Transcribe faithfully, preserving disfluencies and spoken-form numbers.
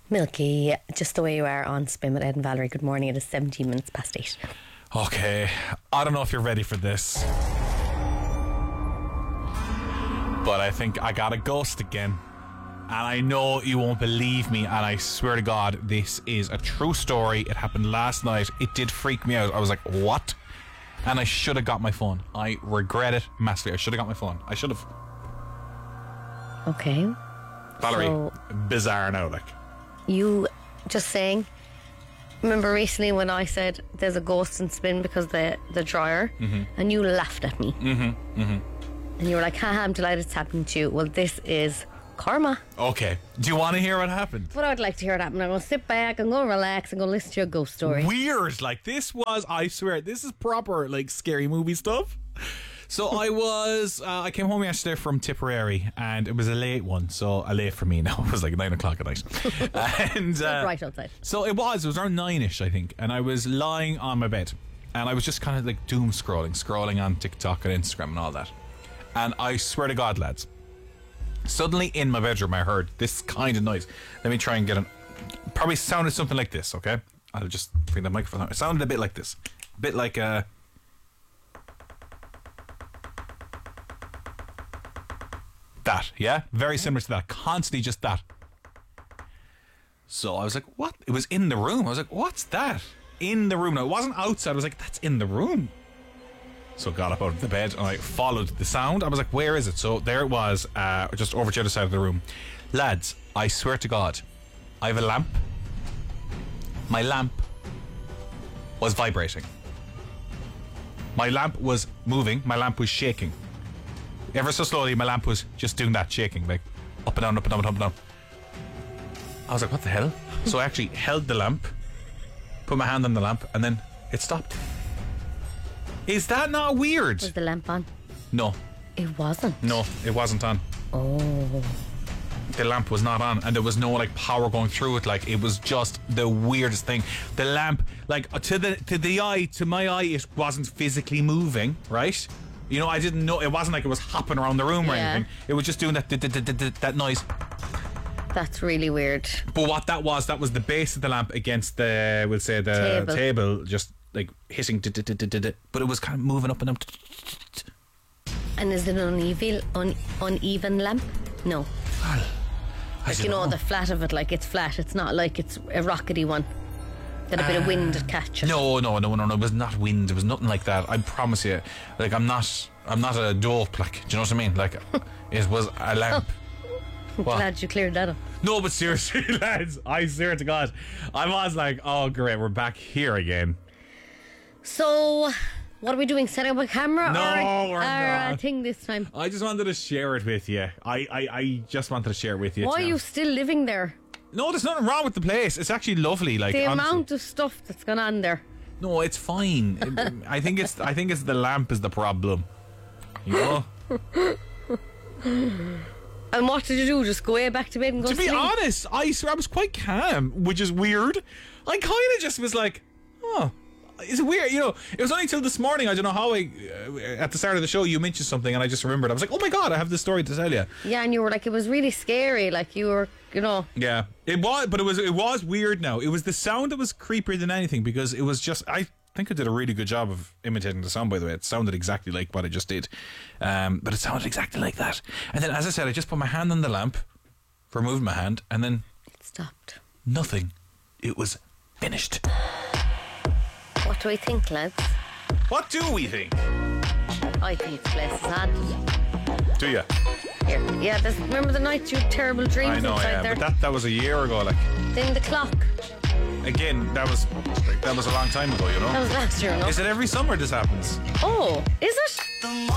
Milky, just the way you are on Spin with Ed and Valerie. Good morning. It is seventeen minutes past eight. Okay, I don't know if you're ready for this, but I think I got a ghost again. And I know you won't believe me, and I swear to God, this is a true story. It happened last night. It did freak me out. I was like, what? And I should have got my phone. I regret it massively. I should have got my phone. I should have. Okay. Valerie, So- bizarre now, like. You just saying, remember recently when I said there's a ghost in Spin because the the dryer, Mm-hmm. and you laughed at me. Mm-hmm. Mm-hmm. And you were like, haha, I'm delighted it's happening to you. Well, this is karma. Okay, do you want to hear what happened? But I would like to hear it happen. I'm going to sit back, I'm going to relax, I'm going to listen to your ghost story. Weird, like this was, I swear, this is proper, like, scary movie stuff. So I was, uh, I came home yesterday from Tipperary, and it was a late one, so a late for me now. It was like nine o'clock at night. and uh, Right outside. So it was, it was around nine-ish, I think, and I was lying on my bed, and I was just kind of like doom scrolling, scrolling on TikTok and Instagram and all that. And I swear to God, lads, suddenly in my bedroom I heard this kind of noise. Let me try and get an, probably sounded something like this, okay? I'll just bring the microphone out. It sounded a bit like this. A bit like a... that, yeah? Very similar to that. Constantly just that. So I was like, what? It was in the room. I was like, what's that? In the room. Now, it wasn't outside. I was like, that's in the room. So I got up out of the bed and I followed the sound. I was like, where is it? So there it was, uh, just over to the other side of the room. Lads, I swear to God, I have a lamp. My lamp was vibrating. My lamp was moving. My lamp was shaking. Ever so slowly, my lamp was just doing that, shaking, like up and down, up and down, up and down. I was like, what the hell? So I actually held the lamp, put my hand on the lamp, and then it stopped. Is that not weird? Was the lamp on? No, It wasn't. no, it wasn't on. Oh. The lamp was not on, and there was no like power going through it. Like, it was just the weirdest thing. The lamp, like to the to the eye, to my eye, it wasn't physically moving, right? You know, I didn't know. It wasn't like it was hopping around the room or Yeah. anything. It was just doing that that, that, that, that noise. That's really weird. But what that was, that was the base of the lamp against the, we'll say the Table. table, just like hitting. But it was kind of moving up and down. And is it an uneven, un, uneven lamp? No. I Like, don't you know, the flat of it, like it's flat. It's not like it's a rockety one that a bit of wind would catch it. No, no, no, no, no. It was not wind. It was nothing like that. I promise you. Like, I'm not, I'm not a dope. Like, do you know what I mean? Like, it was a lamp. What? Glad you cleared that up. No, but seriously, lads, I swear to God, I was like, oh great, we're back here again. So, what are we doing? Setting up a camera No, or, we're or a not. thing this time? I just wanted to share it with you. I, I, I just wanted to share it with you. Why to are be you honest. still living there? No, there's nothing wrong with the place. It's actually lovely. Like, The honestly. amount of stuff that's gone on there. No, it's fine. It- I think it's, I think it's the lamp is the problem. You know. And what did you do? Just go way back to bed and go To be sleep? honest, I swear I was quite calm, which is weird. I kind of just was like, oh, it's weird. You know, it was only till this morning. I don't know how I, uh, at the start of the show, you mentioned something, and I just remembered. I was like, oh my God, I have this story to tell you. Yeah, and you were like, it was really scary. Like you were, you know. Yeah, it was, but it was, it was weird. Now it was the sound that was creepier than anything, because it was just, I think I did a really good job of imitating the sound. By the way, it sounded exactly like what I just did, um, but it sounded exactly like that. And then, as I said, I just put my hand on the lamp, removed my hand, and then It stopped. nothing. It was finished. What do we think, lads? What do we think? I think the place is haunted. Do you? Here. Yeah, there's, remember the night you had terrible dreams I know, inside yeah, there? but that that was a year ago. Like, Then the clock. again, that was that was a long time ago. You That know. was last year, no? Is it every summer this happens? Oh, is it?